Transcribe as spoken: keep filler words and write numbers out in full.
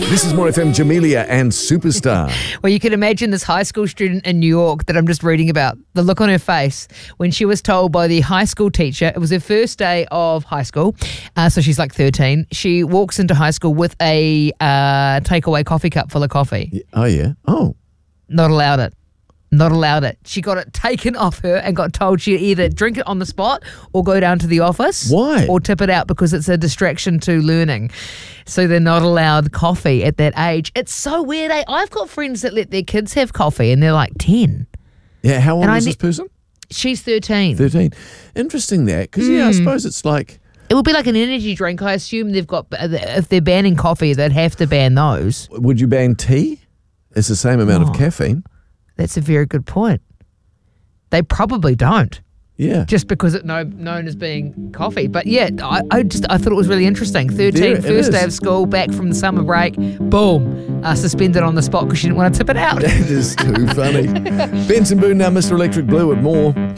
This is More F M, Jamelia and Superstar. Well, you can imagine this high school student in New York that I'm just reading about, the look on her face when she was told by the high school teacher, it was her first day of high school, uh, so she's like thirteen. She walks into high school with a uh, takeaway coffee cup full of coffee. Oh, yeah? Oh. Not allowed it. Not allowed it. She got it taken off her and got told she'd either drink it on the spot or go down to the office. Why? Or tip it out because it's a distraction to learning. So they're not allowed coffee at that age. It's so weird. Eh? I've got friends that let their kids have coffee and they're like ten. Yeah, how old And I is ne- this person? She's thirteen. thirteen. Interesting that, because, yeah, I suppose it's like... It would be like an energy drink. I assume they've got, if they're banning coffee, they'd have to ban those. Would you ban tea? It's the same amount Oh. of caffeine. That's a very good point. They probably don't. Yeah. Just because it's no, known as being coffee. But yeah, I, I just I thought it was really interesting. There thirteen, it first day is. of school, back from the summer break, boom, uh, suspended on the spot because she didn't want to tip it out. That is too funny. Benson Boone now, Mister Electric Blue with more.